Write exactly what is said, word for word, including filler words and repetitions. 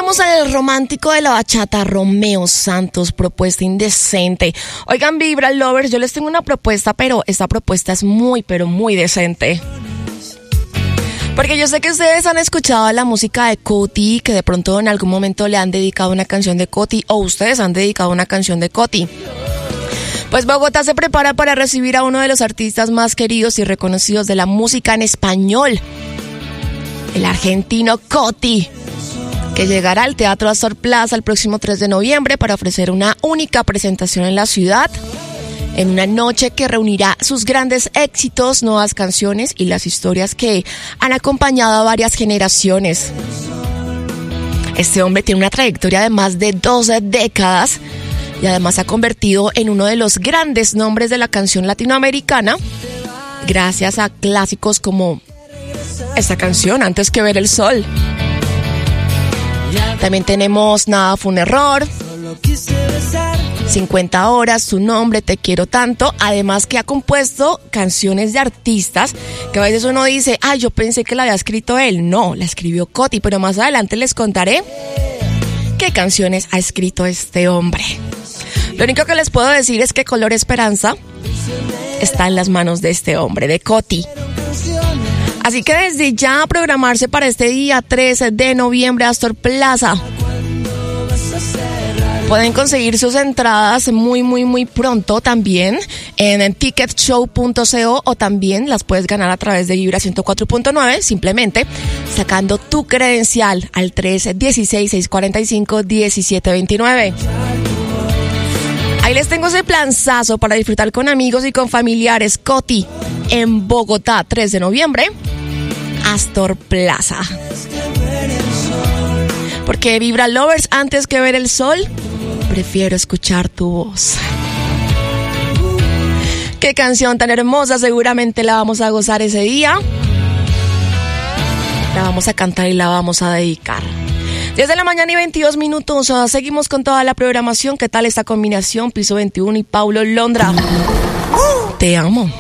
Estábamos en el romántico de la bachata, Romeo Santos, propuesta indecente. Oigan, Vibra Lovers, yo les tengo una propuesta, pero esta propuesta es muy, pero muy decente. Porque yo sé que ustedes han escuchado la música de Coti, que de pronto en algún momento le han dedicado una canción de Coti, o ustedes han dedicado una canción de Coti. Pues Bogotá se prepara para recibir a uno de los artistas más queridos y reconocidos de la música en español, el argentino Coti, que llegará al Teatro Astor Plaza el próximo tres de noviembre para ofrecer una única presentación en la ciudad, en una noche que reunirá sus grandes éxitos, nuevas canciones y las historias que han acompañado a varias generaciones. Este hombre tiene una trayectoria de más de doce décadas y además se ha convertido en uno de los grandes nombres de la canción latinoamericana, gracias a clásicos como esta canción, Antes que ver el sol. También tenemos Nada fue un error, cincuenta horas, Tu nombre, Te quiero tanto. Además que ha compuesto canciones de artistas que a veces uno dice, ah, yo pensé que la había escrito él. No, la escribió Coti, pero más adelante les contaré qué canciones ha escrito este hombre. Lo único que les puedo decir es que Color Esperanza está en las manos de este hombre, de Coti. Así que desde ya a programarse para este día trece de noviembre, Astor Plaza. Pueden conseguir sus entradas muy, muy, muy pronto también en ticket show punto co, o también las puedes ganar a través de Vibra ciento cuatro punto nueve, simplemente sacando tu credencial al trece dieciséis seiscientos cuarenta y cinco diecisiete veintinueve. Ahí les tengo ese planzazo para disfrutar con amigos y con familiares. Coti en Bogotá, tres de noviembre, Astor Plaza. Porque Vibra Lovers, antes que ver el sol, prefiero escuchar tu voz. Qué canción tan hermosa, seguramente la vamos a gozar ese día. La vamos a cantar y la vamos a dedicar. diez de la mañana y veintidós minutos, uh, seguimos con toda la programación. ¿Qué tal esta combinación? Piso veintiuno y Paulo Londra. Te amo.